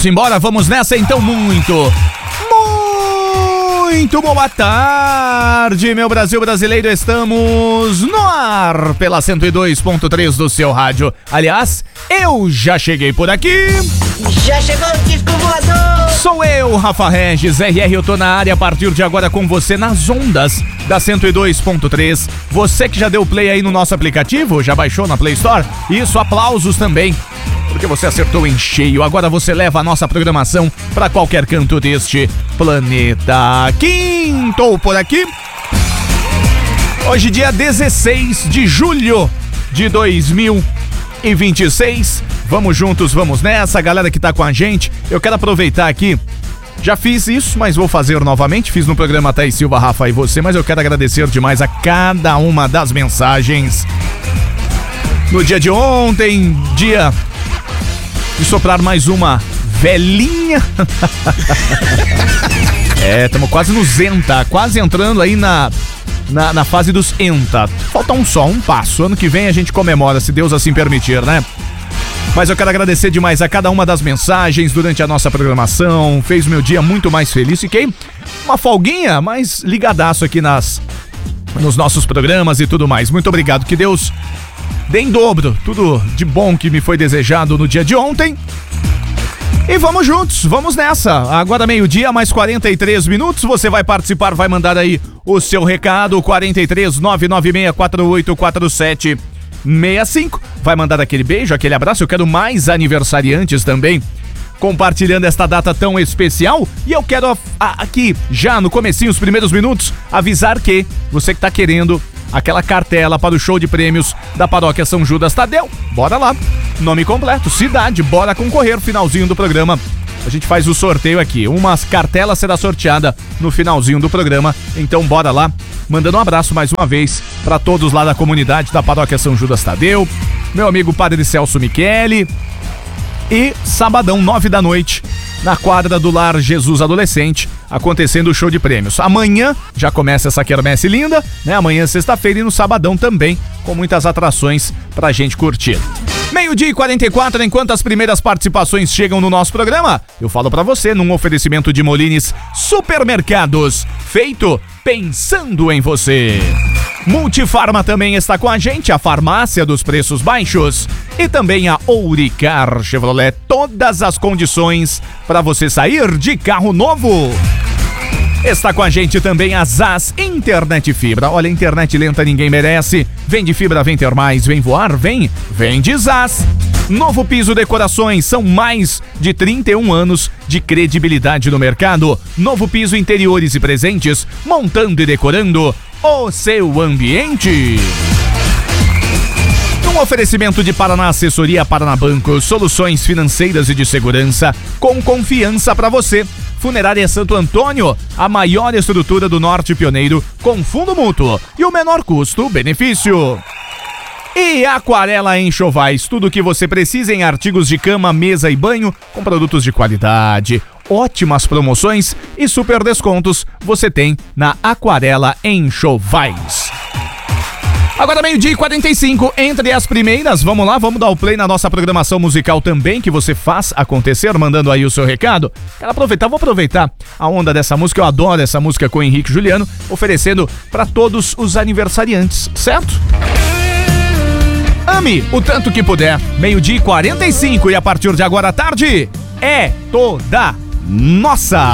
Embora, vamos nessa então. Muito boa tarde, meu Brasil brasileiro. Estamos no ar pela 102.3 do seu rádio. Aliás, eu já cheguei por aqui. Já chegou o disco voador. Sou eu, Rafa Regis, RR, eu tô na área a partir de agora com você nas ondas da 102.3. Você que já deu play aí no nosso aplicativo, já baixou na Play Store? Isso, aplausos também, porque você acertou em cheio. Agora você leva a nossa programação para qualquer canto deste planeta. Quintou por aqui. Hoje, dia 16 de julho de 2026. Vamos juntos, vamos nessa. Galera que tá com a gente, eu quero aproveitar aqui. Já fiz isso, mas vou fazer novamente. Fiz no programa Thaís Silva, Rafa e você, mas eu quero agradecer demais a cada uma das mensagens. No dia de ontem, dia de soprar mais uma velhinha. Estamos quase no Zenta, quase entrando aí na fase dos Enta. Falta um passo. Ano que vem a gente comemora, se Deus assim permitir, né? Mas eu quero agradecer demais a cada uma das mensagens durante a nossa programação. Fez meu dia muito mais feliz. Fiquei uma folguinha, mas ligadaço aqui nos nossos programas e tudo mais. Muito obrigado, que Deus dê em dobro tudo de bom que me foi desejado no dia de ontem. E vamos juntos, vamos nessa. Agora meio-dia, mais 43 minutos. Você vai participar, vai mandar aí o seu recado. 43 996 4847 65. Vai mandar aquele beijo, aquele abraço. Eu quero mais aniversariantes também compartilhando esta data tão especial. E eu quero aqui, já no comecinho, os primeiros minutos, avisar que você que tá querendo aquela cartela para o show de prêmios da Paróquia São Judas Tadeu, bora lá. Nome completo, cidade, bora concorrer. Finalzinho do programa a gente faz o sorteio aqui. Uma cartela será sorteada no finalzinho do programa. Então bora lá. Mandando um abraço mais uma vez para todos lá da comunidade da Paróquia São Judas Tadeu, meu amigo Padre Celso Michele. E sabadão, 9 da noite, na quadra do Lar Jesus Adolescente, acontecendo o show de prêmios. Amanhã já começa essa quermesse linda, né? Amanhã, sexta-feira, e no sabadão também, com muitas atrações pra gente curtir. Meio-dia e 44, enquanto as primeiras participações chegam no nosso programa, eu falo pra você num oferecimento de Molines Supermercados, feito pensando em você. Multifarma também está com a gente, a farmácia dos preços baixos, e também a Ouricar Chevrolet, todas as condições para você sair de carro novo. Está com a gente também a ZAS Internet Fibra. Olha, internet lenta ninguém merece. Vem de fibra, vem ter mais, vem voar, vem de ZAS. Novo Piso Decorações, são mais de 31 anos de credibilidade no mercado. Novo Piso Interiores e Presentes, montando e decorando o seu ambiente. Um oferecimento de Paraná Assessoria, Paraná Banco, soluções financeiras e de segurança com confiança para você. Funerária Santo Antônio, a maior estrutura do Norte Pioneiro, com fundo mútuo e o menor custo-benefício. E Aquarela Enxovais, tudo o que você precisa em artigos de cama, mesa e banho, com produtos de qualidade, ótimas promoções e super descontos você tem na Aquarela Enxovais. Agora meio-dia e 45, entre as primeiras, vamos lá, vamos dar o play na nossa programação musical também, que você faz acontecer, mandando aí o seu recado. Vou aproveitar a onda dessa música, eu adoro essa música com o Henrique e Juliano, oferecendo para todos os aniversariantes, certo? Ame o tanto que puder, meio-dia e 45, e a partir de agora à tarde, é toda nossa!